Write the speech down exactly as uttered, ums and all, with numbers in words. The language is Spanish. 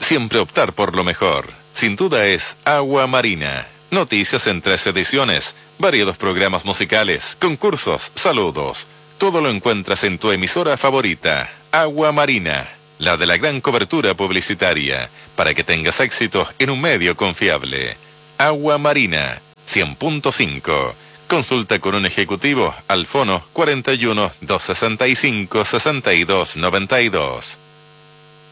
siempre optar por lo mejor. Sin duda es Agua Marina. Noticias en tres ediciones, variados programas musicales, concursos, saludos. Todo lo encuentras en tu emisora favorita, Agua Marina, la de la gran cobertura publicitaria, para que tengas éxito en un medio confiable. Agua Marina, cien punto cinco. Consulta con un ejecutivo al fono cuarenta y uno, doscientos sesenta y cinco, sesenta y dos noventa y dos.